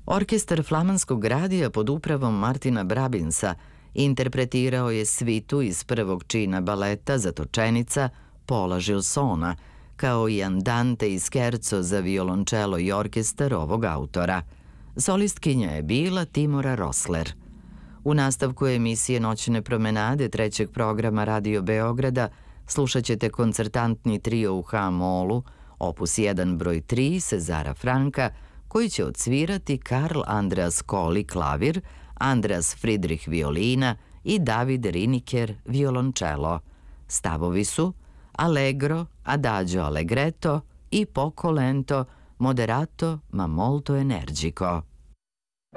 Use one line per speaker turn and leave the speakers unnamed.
Orkestar Flamanskog radija pod upravom Martina Brabinsa interpretirao je svitu iz prvog čina baleta Zatočenica Paula Gilsona, kao i Andante i skerco za violončelo i orkestar ovog autora. Solistkinja je bila Timora Rosler. U nastavku emisije Noćne promenade trećeg programa Radio Beograda slušat ćete koncertantni trio u H-molu, opus 1 broj 3 Cezara Franka, koji će odsvirati Karl Andreas Koli klavir, Andreas Friedrich violina i David Riniker violončelo. Stavovi su Allegro, Adagio allegretto i Poco lento, moderato ma molto energico.